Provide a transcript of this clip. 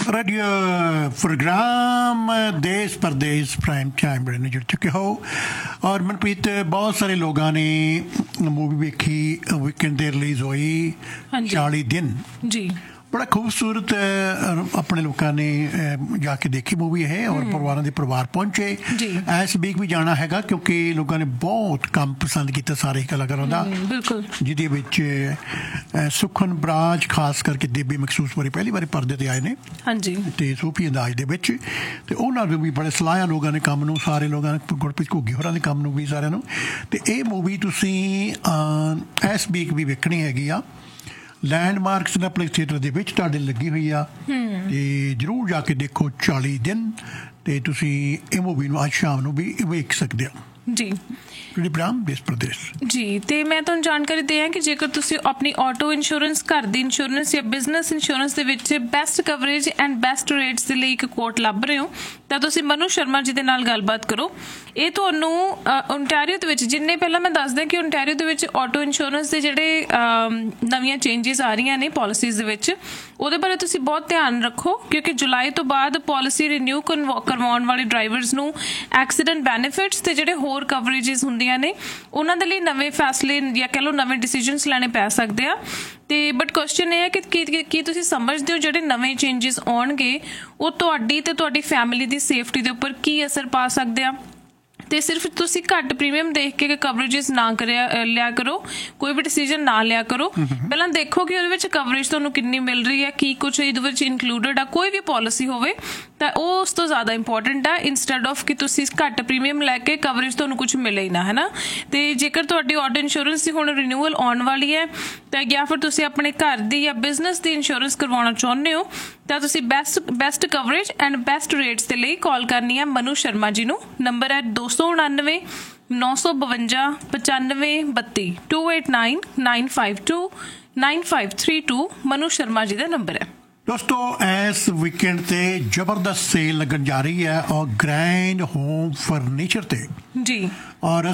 radio programme देश परदेश prime time बड़े जुड़ चुके हो और मनप्रीत बहुत सारे लोगों ने मूवी देखी वीकेंड दे रिलीज हुई 40 दिन जी बड़ा खूबसूरत अपने लोगों ने जाके देखी मूवी है और परिवारों के परिवार पहुंचे इस वीक भी जाना हैगा क्योंकि लोगों ने बहुत काम पसंद किया सारे कलाकारों का बिल्कुल जिहदे विच सुखन बराज खास करके देबी मखसूस वारी पहली बार परदे ते आए ने हाँ जी ते सूफी अंदाज दे विच ते उन्हां नूं भी बड़े सलाहिया लोगों ने काम नूं सारे लोगों ने गुरप्रीत घुग्गी होरां दे काम नूं भी सारिआं नूं ते इह मूवी तुसीं इस वीक भी वेखणी हैगी आ लैंडमार्क सिनेप्लेक्स थिएटर दे विच तुहाडे लगी हुई आ ते जरूर जाके देखो 40 दिन ते तुसीं इह मूवी नूं अज शाम नूं भी वेख सकदे हो जी देश प्रदेश जी तो मैं तुहानूं जानकारी दियां कि जेकर तुसीं अपनी ऑटो इंश्योरेंस घर दी इंश्योरेंस या business insurance they which best coverage and best rates दे लई एक कोट लभ रहे हो ਤਾਂ ਤੁਸੀਂ ਮਨੂ ਸ਼ਰਮਾ ਜੀ ਦੇ ਨਾਲ ਗੱਲਬਾਤ ਕਰੋ ਇਹ ਤੁਹਾਨੂੰ ਓਨਟਾਰੀਓ ਦੇ ਵਿੱਚ ਜਿੰਨੇ ਪਹਿਲਾਂ ਮੈਂ ਦੱਸਦਾ ਕਿ ਓਨਟਾਰੀਓ ਦੇ ਵਿੱਚ ਆਟੋ ਇੰਸ਼ੋਰੈਂਸ ਦੇ ਜਿਹੜੇ ਨਵੀਆਂ ਚੇਂਜਸ ਆ ਰਹੀਆਂ ਨੇ ਪਾਲਿਸੀਜ਼ ਦੇ ਵਿੱਚ ਉਹਦੇ ਬਾਰੇ ਤੁਸੀਂ ਬਹੁਤ ਧਿਆਨ ਰੱਖੋ ਕਿਉਂਕਿ ਜੁਲਾਈ ਤੋਂ ਬਾਅਦ ਪਾਲਿਸੀ ਰੀਨਿਊ ਕਰਵਾਉਣ ਵਾਲੇ ਡਰਾਈਵਰਸ ਨੂੰ ਐਕਸੀਡੈਂਟ ਬੈਨੀਫਿਟਸ ਤੇ ਜਿਹੜੇ ਹੋਰ ਕਵਰੇजेस ਹੁੰਦੀਆਂ ਨੇ ਉਹਨਾਂ ਦੇ ਲਈ ਨਵੇਂ ਫੈਸਲੇ ਜਾਂ ਕਹਿ ਲਓ ਨਵੇਂ ਡਿਸੀਜਨਸ ਲੈਣੇ ਪੈ ਸਕਦੇ ਆ ਤੇ ਬਟ ਕੁਐਸਚਨ ਇਹ ਹੈ ਕਿ ਕੀ ਤੁਸੀਂ ਸਮਝਦੇ ਹੋ ਜਿਹੜੇ ਨਵੇਂ ਚੇਂਜਸ ਆਉਣਗੇ ਉਹ ਤੁਹਾਡੀ ਤੇ ਤੁਹਾਡੀ ਫੈਮਿਲੀ ਦੀ ਸੇਫਟੀ ਦੇ ਉੱਪਰ ਕੀ ਅਸਰ ਪਾ ਸਕਦੇ ਆ ਤੇ ਸਿਰਫ ਤੁਸੀਂ ਘੱਟ ਪ੍ਰੀਮੀਅਮ ਦੇਖ ਕੇ ਕਵਰੇजेस ਨਾ ਲਿਆ ਕਰੋ ਕੋਈ ਵੀ ਡਿਸੀਜਨ ਨਾ ਲਿਆ ਕਰੋ ਪਹਿਲਾਂ ਦੇਖੋ ਕਿ ਉਹਦੇ ਵਿੱਚ ਕਵਰੇਜ ਤੁਹਾਨੂੰ ਕਿੰਨੀ ਮਿਲ ਰਹੀ ਹੈ ਕੀ ਕੁਝ ਇਹਦੇ ਵਿੱਚ ਇਨਕਲੂਡਡ ਆ ਕੋਈ ਵੀ ਪਾਲਿਸੀ ਹੋਵੇ ਤਾਂ ਉਹ ਉਸ ਤੋਂ ਜ਼ਿਆਦਾ ਇੰਪੋਰਟੈਂਟ ਆ ਇੰਸਟੈਡ ਆਫ ਕਿ ਤੁਸੀਂ ਘੱਟ ਪ੍ਰੀਮੀਅਮ ਲੈ ਕੇ ਕਵਰੇਜ ਤੁਹਾਨੂੰ ਕੁਝ ਮਿਲੇ ਹੀ ਨਾ ਹੈ ਨਾ ਤੇ ਜੇਕਰ ਤੁਹਾਡੀ ਆਟੋ ਇੰਸ਼ੋਰੈਂਸ ਦੀ ਹੁਣ ਰਿਨਿਊਅਲ ਆਉਣ ਵਾਲੀ ਹੈ ਤਾਂ ਜਾਂ ਫਿਰ ਤੁਸੀਂ ਆਪਣੇ ਘਰ ਦੀ ਜਾਂ ਬਿਜ਼ਨਸ ਦੀ ਇੰਸ਼ੋਰੈਂਸ ਕਰਵਾਉਣਾ ਚਾਹੁੰਦੇ ਹੋ ਤਾਂ ਤੁਸੀਂ best coverage and best rates ਦੇ ਲਈ ਕਾਲ ਕਰਨੀ ਹੈ ਮਨੂ ਸ਼ਰਮਾ ਜੀ ਨੂੰ ਨੰਬਰ ਹੈ 299 952 95 32 289 952 9532 ਮਨੂ ਸ਼ਰਮਾ ਜੀ ਦਾ ਨੰਬਰ ਹੈ दोस्तों इस वीकेंड ते जबरदस्त सेल लगन जा रही है और ग्रैंड होम फर्नीचर ते जी और